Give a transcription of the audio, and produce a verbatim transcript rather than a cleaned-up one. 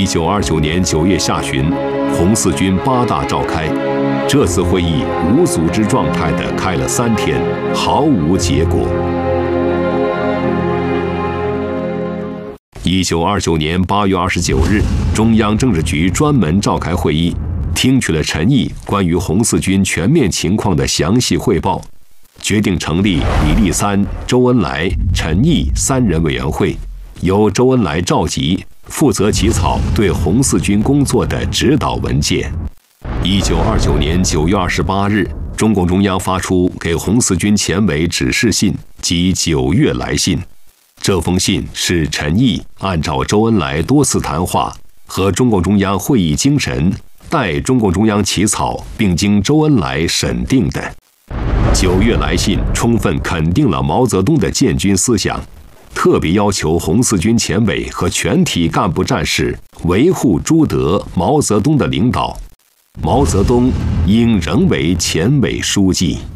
一九二九年九月下旬，红四军八大召开，这次会议无组织状态地开了三天，毫无结果。一九二九年八月二十九日，中央政治局专门召开会议，听取了陈毅关于红四军全面情况的详细汇报，决定成立李立三、周恩来、陈毅三人委员会，由周恩来召集，负责起草对红四军工作的指导文件。一九二九年九月二十八日，中共中央发出给红四军前委指示信及九月来信。这封信是陈毅按照周恩来多次谈话和中共中央会议精神，代中共中央起草，并经周恩来审定的。九月来信充分肯定了毛泽东的建军思想，特别要求红四军前委和全体干部战士维护朱德、毛泽东的领导。毛泽东应仍为前委书记。